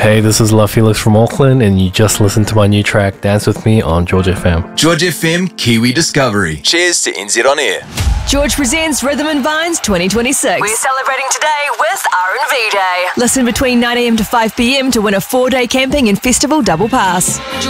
Hey, this is Love Felix from Auckland, and you just listened to my new track, Dance With Me, on George FM. George FM Kiwi Discovery. Cheers to NZ On Air. George presents Rhythm and Vines 2026. We're celebrating today with R&V Day. Listen between 9am to 5pm to win a 4-day camping and festival double pass.